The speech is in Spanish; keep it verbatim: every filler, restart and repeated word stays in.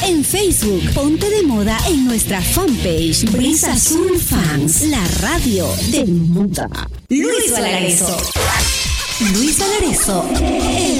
En Facebook, ponte de moda en nuestra fanpage Brisa Azul Fans, la radio del mundo. Luis Valareso. Luis Valareso, el